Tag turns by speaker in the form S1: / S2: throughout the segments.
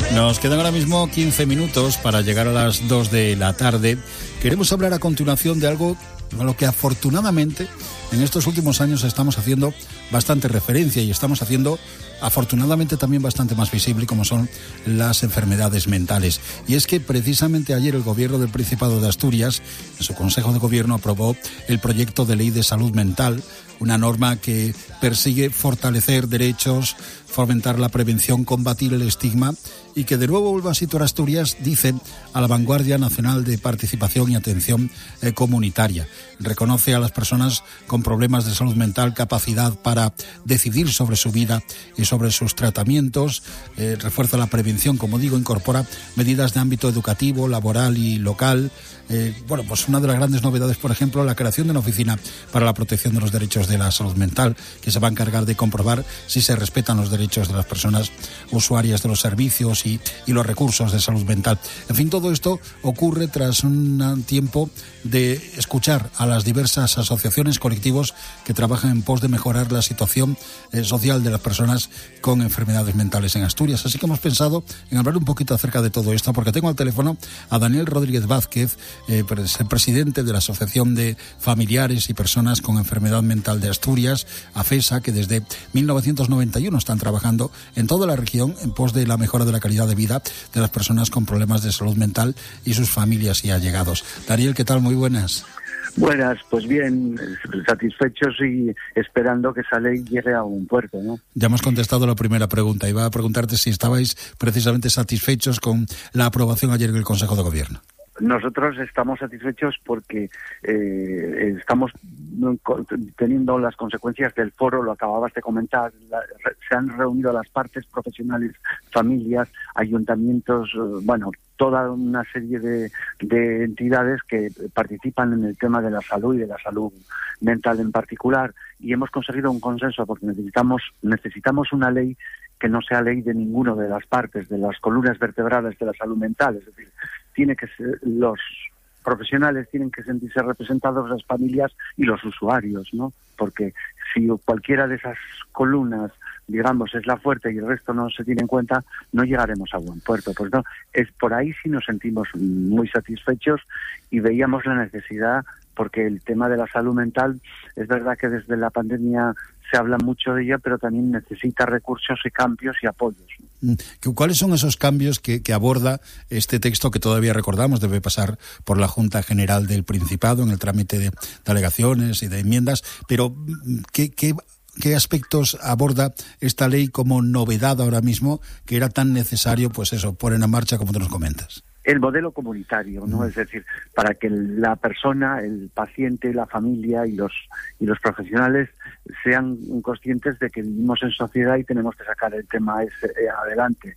S1: Nos quedan ahora mismo 15 minutos para llegar a las 2 de la tarde. Queremos hablar a continuación de algo a lo que afortunadamente en estos últimos años estamos haciendo bastante referencia y estamos haciendo afortunadamente también bastante más visible, como son las enfermedades mentales. Y es que precisamente ayer el Gobierno del Principado de Asturias, en su Consejo de Gobierno, aprobó el proyecto de ley de salud mental, una norma que persigue fortalecer derechos, fomentar la prevención, combatir el estigma y que de nuevo vuelva a situar a Asturias, dicen, a la vanguardia nacional de participación y atención comunitaria. Reconoce a las personas con problemas de salud mental capacidad para decidir sobre su vida y sobre sus tratamientos, refuerza la prevención, como digo, incorpora medidas de ámbito educativo, laboral y local. Pues una de las grandes novedades, por ejemplo, la creación de una oficina para la protección de los derechos de la salud mental, que se va a encargar de comprobar si se respetan los derechos de las personas usuarias de los servicios y los recursos de salud mental. En fin, todo esto ocurre tras un tiempo de escuchar a las diversas asociaciones, colectivos que trabajan en pos de mejorar la situación social de las personas con enfermedades mentales en Asturias. Así que hemos pensado en hablar un poquito acerca de todo esto, porque tengo al teléfono a Daniel Rodríguez Vázquez, el presidente de la Asociación de Familiares y Personas con Enfermedad Mental de Asturias, AFESA, que desde 1991 están trabajando en toda la región en pos de la mejora de la calidad de vida de las personas con problemas de salud mental y sus familias y allegados. Daniel, ¿qué tal? Muy buenas.
S2: Buenas, pues bien, satisfechos y esperando que esa ley llegue a un puerto, ¿no?
S1: Ya hemos contestado la primera pregunta. Iba a preguntarte si estabais precisamente satisfechos con la aprobación ayer en el Consejo de Gobierno.
S2: Nosotros estamos satisfechos porque estamos teniendo las consecuencias del foro, lo acababas de comentar, se han reunido las partes profesionales, familias, ayuntamientos, toda una serie de entidades que participan en el tema de la salud y de la salud mental en particular, y hemos conseguido un consenso porque necesitamos una ley que no sea ley de ninguna de las partes, de las columnas vertebrales de la salud mental. Es decir, los profesionales tienen que sentirse representados, las familias y los usuarios, ¿no? Porque si cualquiera de esas columnas, digamos, es la fuerte y el resto no se tiene en cuenta, no llegaremos a buen puerto. Pues no, es por ahí sí nos sentimos muy satisfechos y veíamos la necesidad, porque el tema de la salud mental, es verdad que desde la pandemia se habla mucho de ella, pero también necesita recursos y cambios y apoyos.
S1: ¿Cuáles son esos cambios que aborda este texto que todavía recordamos debe pasar por la Junta General del Principado en el trámite de alegaciones y de enmiendas? Pero ¿qué aspectos aborda esta ley como novedad ahora mismo que era tan necesario, poner en marcha como tú nos comentas?
S2: El modelo comunitario, ¿no? Es decir, para que la persona, el paciente, la familia y los profesionales sean conscientes de que vivimos en sociedad y tenemos que sacar el tema adelante.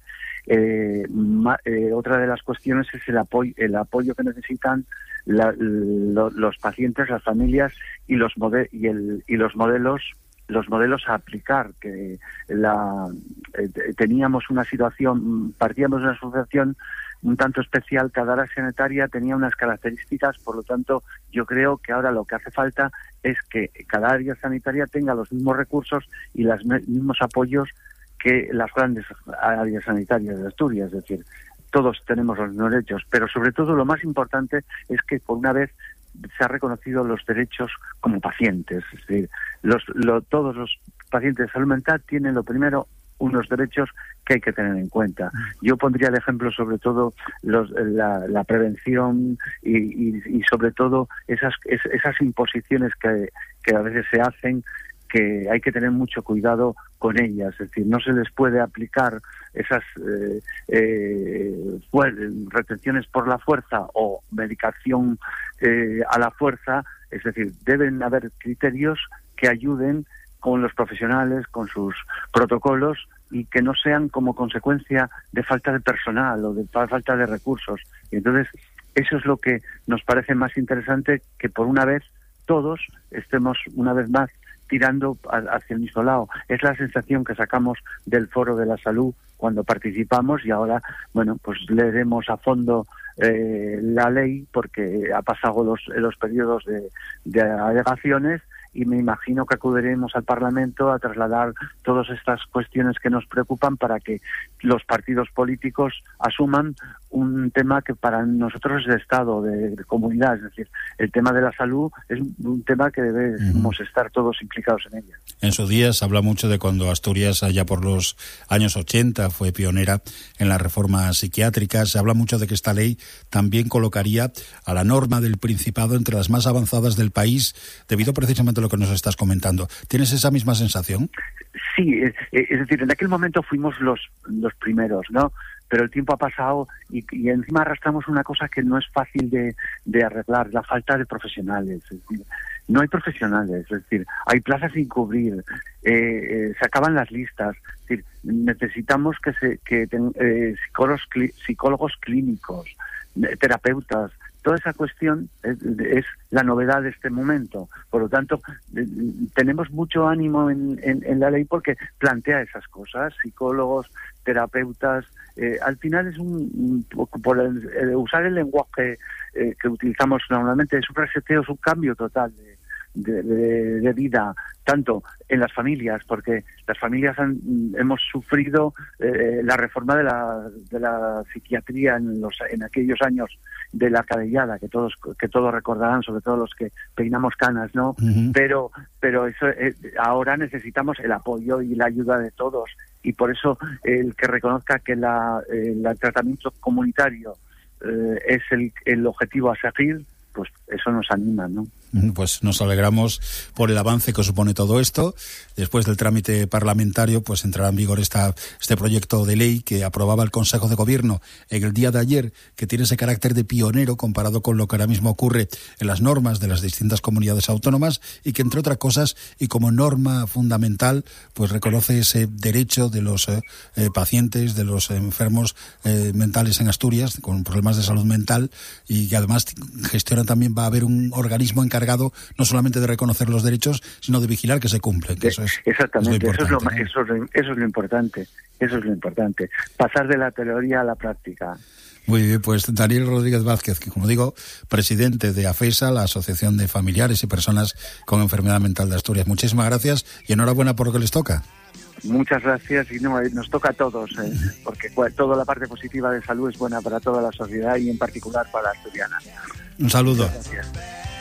S2: Otra de las cuestiones es el apoyo que necesitan los pacientes, las familias y los modelos a aplicar, que teníamos una situación, partíamos de una situación un tanto especial. Cada área sanitaria tenía unas características, por lo tanto yo creo que ahora lo que hace falta es que cada área sanitaria tenga los mismos recursos y los mismos apoyos que las grandes áreas sanitarias de Asturias. Es decir, todos tenemos los mismos derechos, pero sobre todo lo más importante es que por una vez se ha reconocido los derechos como pacientes. Es decir, todos los pacientes de salud mental tienen lo primero unos derechos que hay que tener en cuenta. Yo pondría el ejemplo sobre todo la prevención y sobre todo esas imposiciones que a veces se hacen, que hay que tener mucho cuidado con ellas. Es decir, no se les puede aplicar esas retenciones por la fuerza o medicación a la fuerza. Es decir, deben haber criterios que ayuden con los profesionales, con sus protocolos, y que no sean como consecuencia de falta de personal o de falta de recursos. Y entonces, eso es lo que nos parece más interesante, que por una vez todos estemos una vez más tirando hacia el mismo lado. Es la sensación que sacamos del Foro de la Salud cuando participamos, y ahora, pues leeremos a fondo la ley, porque ha pasado los periodos de alegaciones, y me imagino que acudiremos al Parlamento a trasladar todas estas cuestiones que nos preocupan para que los partidos políticos asuman un tema que para nosotros es de Estado, de comunidad, es decir, el tema de la salud es un tema que debemos estar todos implicados en ella.
S1: En su día se habla mucho de cuando Asturias, allá por los años 80, fue pionera en la reforma psiquiátrica. Se habla mucho de que esta ley también colocaría a la norma del Principado entre las más avanzadas del país, debido precisamente a lo que nos estás comentando. ¿Tienes esa misma sensación?
S2: Sí, es decir, en aquel momento fuimos los primeros, ¿no? Pero el tiempo ha pasado y encima arrastramos una cosa que no es fácil de arreglar, la falta de profesionales. Es decir, no hay profesionales, es decir, hay plazas sin cubrir, se acaban las listas. Es decir, necesitamos psicólogos clínicos, terapeutas. Toda esa cuestión es la novedad de este momento. Por lo tanto, tenemos mucho ánimo en la ley porque plantea esas cosas, psicólogos, terapeutas. Al final es por usar el lenguaje que utilizamos normalmente, es un reseteo, es un cambio total de vida, tanto en las familias, porque las familias hemos sufrido la reforma de la psiquiatría en aquellos años de la cadellada, que todos recordarán, sobre todo los que peinamos canas, ¿no? Uh-huh. Pero eso ahora necesitamos el apoyo y la ayuda de todos, y por eso el que reconozca que el tratamiento comunitario es el objetivo a seguir, pues eso nos anima, ¿no?
S1: Pues nos alegramos por el avance que supone todo esto. Después del trámite parlamentario, pues entrará en vigor este proyecto de ley que aprobaba el Consejo de Gobierno en el día de ayer, que tiene ese carácter de pionero comparado con lo que ahora mismo ocurre en las normas de las distintas comunidades autónomas, y que, entre otras cosas, y como norma fundamental, pues reconoce ese derecho de los pacientes, de los enfermos mentales en Asturias, con problemas de salud mental, y que además gestiona también, va a haber un organismo encargado no solamente de reconocer los derechos, sino de vigilar que se cumplen. Que eso es,
S2: exactamente,
S1: es lo importante,
S2: eso es lo importante. Eso es lo importante, pasar de la teoría a la práctica.
S1: Muy bien, pues Daniel Rodríguez Vázquez, que, como digo, presidente de AFESA, la Asociación de Familiares y Personas con Enfermedad Mental de Asturias. Muchísimas gracias y enhorabuena por lo que les toca.
S2: Muchas gracias, y nos toca a todos, porque toda la parte positiva de salud es buena para toda la sociedad y en particular para la asturiana.
S1: Un saludo.
S2: Muchas gracias.